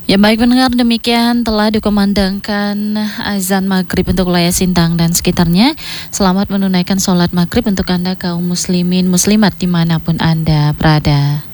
Ya baik pendengar, demikian telah dikumandangkan azan maghrib untuk wilayah Sintang dan sekitarnya. Selamat menunaikan sholat maghrib untuk Anda kaum muslimin muslimat dimanapun Anda berada.